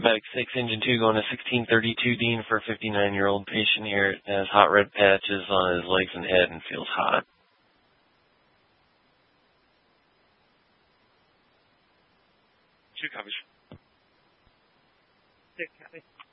Medic 6, Engine 2 going to 1632 Dean for a 59-year-old patient here. Has hot red patches on his legs and head and feels hot. 2 copies. 6 copy.